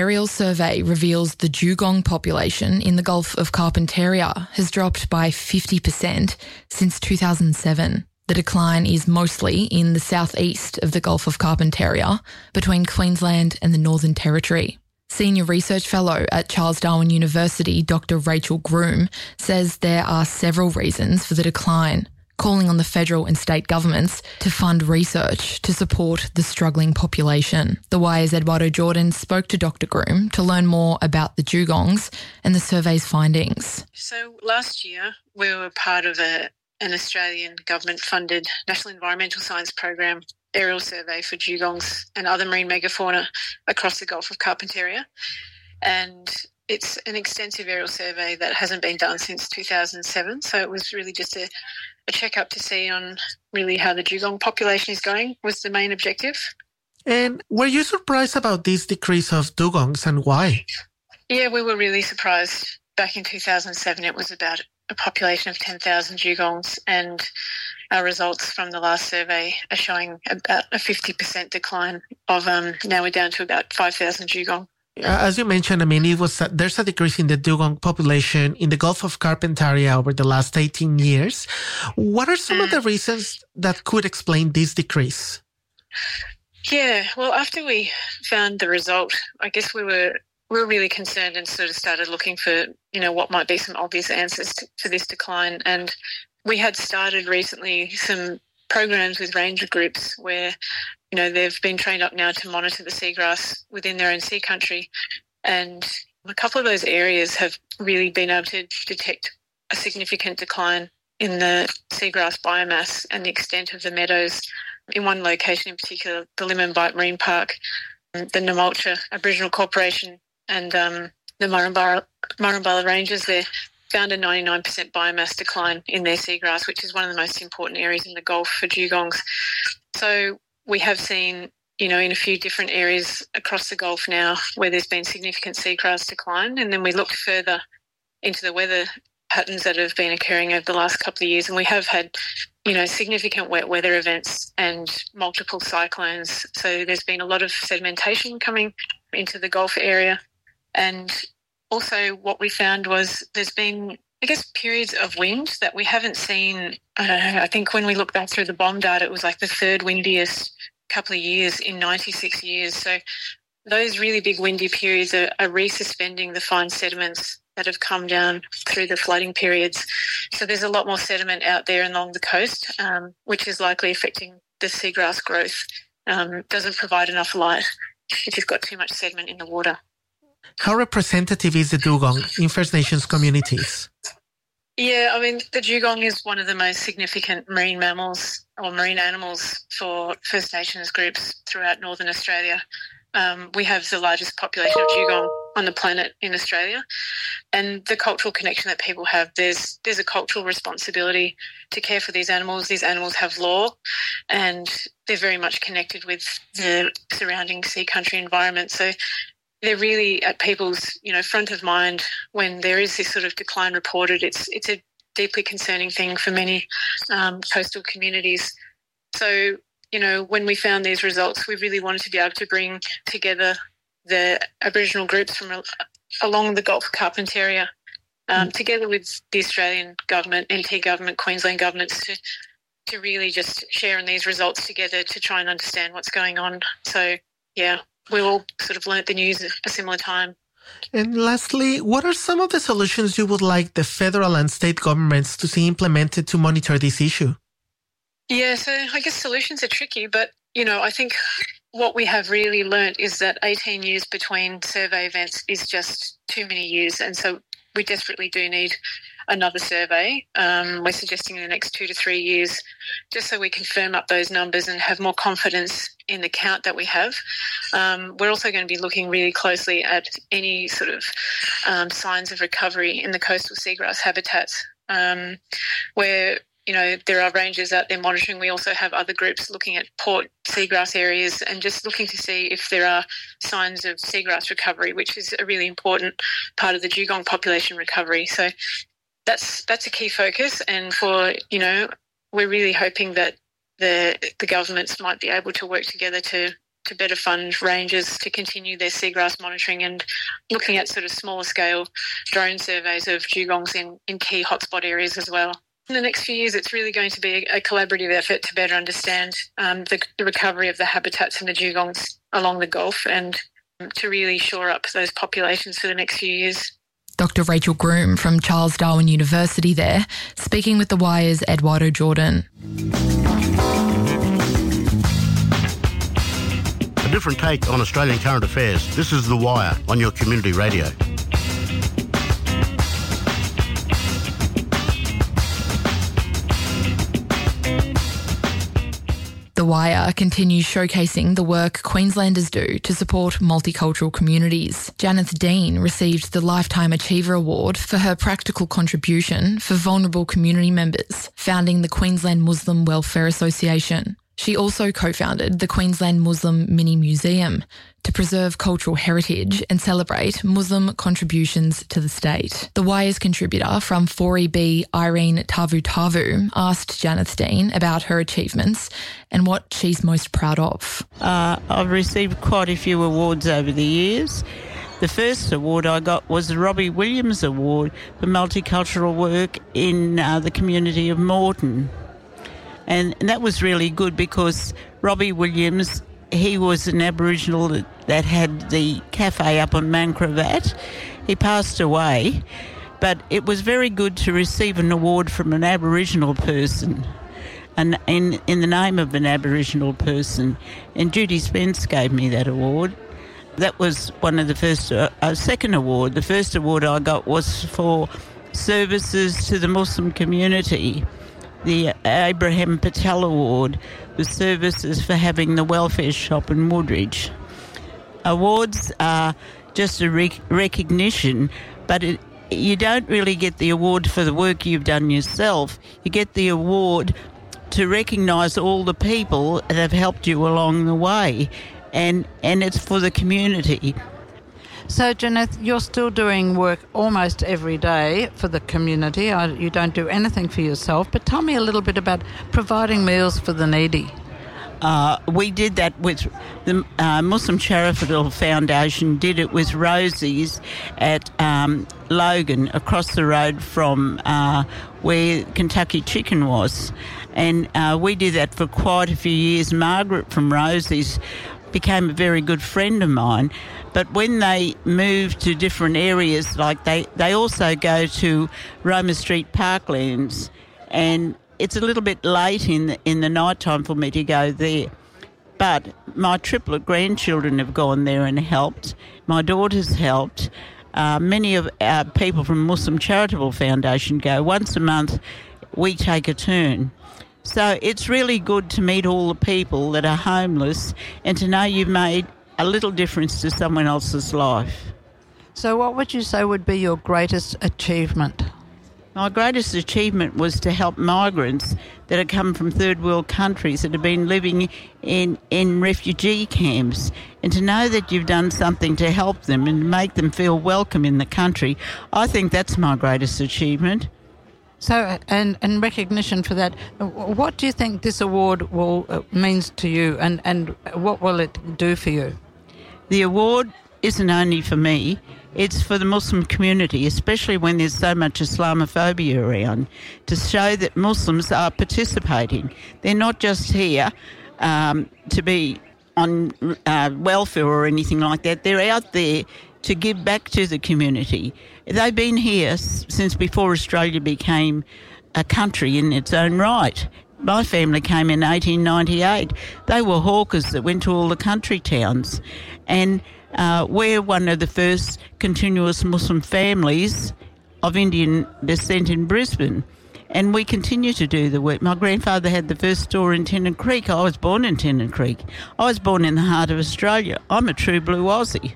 aerial survey reveals the dugong population in the Gulf of Carpentaria has dropped by 50% since 2007. The decline is mostly in the southeast of the Gulf of Carpentaria, between Queensland and the Northern Territory. Senior Research Fellow at Charles Darwin University, Dr. Rachel Groom, says there are several reasons for the decline, calling on the federal and state governments to fund research to support the struggling population. The Wire's Eduardo Jordan spoke to Dr. Groom to learn more about the dugongs and the survey's findings. So last year, we were part of an Australian government-funded National Environmental Science Program aerial survey for dugongs and other marine megafauna across the Gulf of Carpentaria. And it's an extensive aerial survey that hasn't been done since 2007. So it was really just a check-up to see on really how the dugong population is going was the main objective. And were you surprised about this decrease of dugongs and why? Yeah, we were really surprised. Back in 2007, it was about a population of 10,000 dugongs, and our results from the last survey are showing about a 50% decline of now we're down to about 5,000 dugong. As you mentioned, there's a decrease in the dugong population in the Gulf of Carpentaria over the last 18 years. What are some of the reasons that could explain this decrease? Yeah, well, after we found the result, I guess we were really concerned and sort of started looking for, what might be some obvious answers to this decline. And we had started recently some programs with ranger groups where, they've been trained up now to monitor the seagrass within their own sea country. And a couple of those areas have really been able to detect a significant decline in the seagrass biomass and the extent of the meadows. In one location in particular, the Limon Bight Marine Park, the Namulcha Aboriginal Corporation and the Murrumbala Rangers there found a 99% biomass decline in their seagrass, which is one of the most important areas in the Gulf for dugongs. So we have seen, in a few different areas across the Gulf now where there's been significant seagrass decline. And then we looked further into the weather patterns that have been occurring over the last couple of years, and we have had, significant wet weather events and multiple cyclones. So there's been a lot of sedimentation coming into the Gulf area. And also what we found was there's been, periods of wind that we haven't seen. I think when we look back through the BOM data, it was like the third windiest couple of years in 96 years. So those really big windy periods are resuspending the fine sediments that have come down through the flooding periods. So there's a lot more sediment out there along the coast, which is likely affecting the seagrass growth. Doesn't provide enough light if you've got too much sediment in the water. How representative is the dugong in First Nations communities? Yeah, the dugong is one of the most significant marine mammals or marine animals for First Nations groups throughout Northern Australia. We have the largest population of dugong on the planet in Australia, and the cultural connection that people have, there's a cultural responsibility to care for these animals. These animals have law, and they're very much connected with the surrounding sea country environment. So they're really at people's, front of mind when there is this sort of decline reported. It's a deeply concerning thing for many coastal communities. So, when we found these results, we really wanted to be able to bring together the Aboriginal groups from along the Gulf of Carpentaria, together with the Australian government, NT government, Queensland governments, to really just share in these results together to try and understand what's going on. So, yeah, we all sort of learnt the news at a similar time. And lastly, what are some of the solutions you would like the federal and state governments to see implemented to monitor this issue? Yeah, so I guess solutions are tricky, but, I think what we have really learnt is that 18 years between survey events is just too many years, and so we desperately do need another survey. We're suggesting in the next 2 to 3 years, just so we can firm up those numbers and have more confidence in the count that we have. We're also going to be looking really closely at any sort of signs of recovery in the coastal seagrass habitats, where there are rangers out there monitoring. We also have other groups looking at port seagrass areas and just looking to see if there are signs of seagrass recovery, which is a really important part of the dugong population recovery. So that's a key focus, and we're really hoping that the governments might be able to work together to to better fund rangers to continue their seagrass monitoring and looking at sort of smaller scale drone surveys of dugongs in key hotspot areas as well. In the next few years, it's really going to be a collaborative effort to better understand the recovery of the habitats in the dugongs along the Gulf and to really shore up those populations for the next few years. Dr. Rachel Groom from Charles Darwin University there, speaking with The Wire's Eduardo Jordan. A different take on Australian current affairs. This is The Wire on your community radio. The Wire continues showcasing the work Queenslanders do to support multicultural communities. Janeth Dean received the Lifetime Achiever Award for her practical contribution for vulnerable community members, founding the Queensland Muslim Welfare Association. She also co-founded the Queensland Muslim Mini Museum to preserve cultural heritage and celebrate Muslim contributions to the state. The Wire's contributor from 4EB, Irene Tavu asked Janeth Dean about her achievements and what she's most proud of. I've received quite a few awards over the years. The first award I got was the Robbie Williams Award for multicultural work in the community of Moreton. And that was really good because Robbie Williams, he was an Aboriginal that had the cafe up on Mankravat. He passed away, but it was very good to receive an award from an Aboriginal person and in the name of an Aboriginal person. And Judy Spence gave me that award. That was one of the first, second award. The first award I got was for services to the Muslim community. The Abraham Patel Award was services for having the welfare shop in Woodridge. Awards are just a recognition, but you don't really get the award for the work you've done yourself. You get the award to recognise all the people that have helped you along the way, and it's for the community. So, Janeth, you're still doing work almost every day for the community. You don't do anything for yourself, but tell me a little bit about providing meals for the needy. We did that with the Muslim Charitable Foundation, did it with Rosie's at Logan, across the road from where Kentucky Chicken was. And we did that for quite a few years. Margaret from Rosie's became a very good friend of mine. But when they move to different areas, like they also go to Roma Street Parklands, and it's a little bit late in the night time for me to go there. But my triplet grandchildren have gone there and helped. My daughter's helped. Many of our people from Muslim Charitable Foundation go. Once a month, we take a turn. So it's really good to meet all the people that are homeless and to know you've made a little difference to someone else's life. So what would you say would be your greatest achievement? My greatest achievement was to help migrants that have come from third world countries that have been living in refugee camps, and to know that you've done something to help them and make them feel welcome in the country. I think that's my greatest achievement. So, and recognition for that, what do you think this award means to you, and what will it do for you? The award isn't only for me, it's for the Muslim community, especially when there's so much Islamophobia around, to show that Muslims are participating. They're not just here to be on welfare or anything like that. They're out there to give back to the community. They've been here since before Australia became a country in its own right. My family came in 1898. They were hawkers that went to all the country towns. And we're one of the first continuous Muslim families of Indian descent in Brisbane. And we continue to do the work. My grandfather had the first store in Tennant Creek. I was born in Tennant Creek. I was born in the heart of Australia. I'm a true blue Aussie.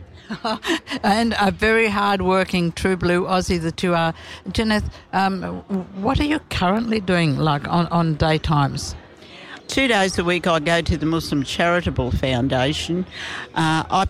And a very hard-working true blue Aussie that you are. Janeth, what are you currently doing, like on daytimes? 2 days a week I go to the Muslim Charitable Foundation. I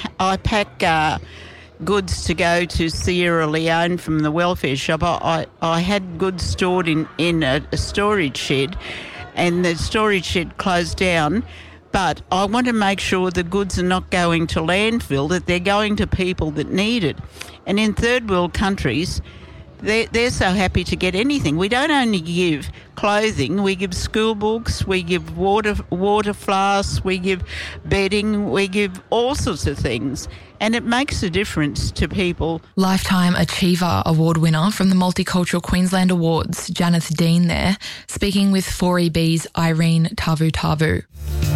pack goods to go to Sierra Leone from the welfare shop. I had goods stored in a storage shed, and the storage shed closed down But I want to make sure the goods are not going to landfill, that they're going to people that need it. And in third world countries, they're so happy to get anything. We don't only give clothing, we give school books, we give water flasks, we give bedding, we give all sorts of things. And it makes a difference to people. Lifetime Achiever Award winner from the Multicultural Queensland Awards, Janeth Dean there, speaking with 4EB's Irene Tavu.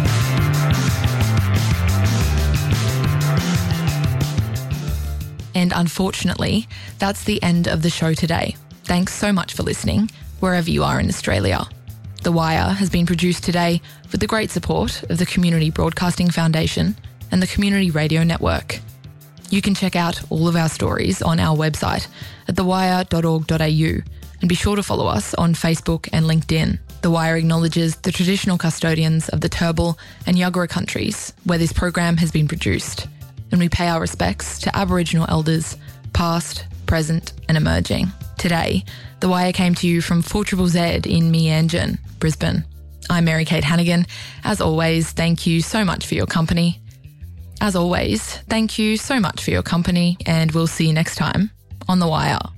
And unfortunately, that's the end of the show today. Thanks so much for listening, wherever you are in Australia. The Wire has been produced today with the great support of the Community Broadcasting Foundation and the Community Radio Network. You can check out all of our stories on our website at thewire.org.au and be sure to follow us on Facebook and LinkedIn. The Wire acknowledges the traditional custodians of the Turrbal and Yuggera countries where this program has been produced, and we pay our respects to Aboriginal elders, past, present and emerging. Today, The Wire came to you from 4ZZZ in Meanjin, Brisbane. I'm Mary-Kate Hannigan. As always, thank you so much for your company. And we'll see you next time on The Wire.